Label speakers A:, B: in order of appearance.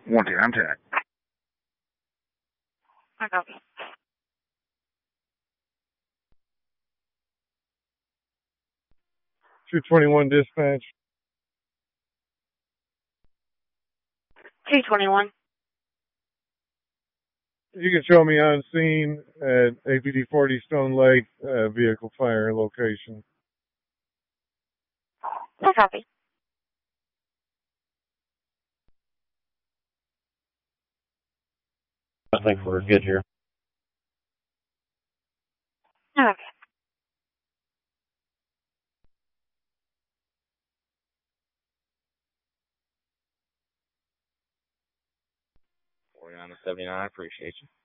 A: One to contact.
B: I copy.
C: 221 dispatch.
B: 221.
C: You can show me on scene at APD 40 Stone Lake, vehicle fire location.
B: I copy.
D: I think we're good here.
B: Okay.
A: On the 79, I appreciate you.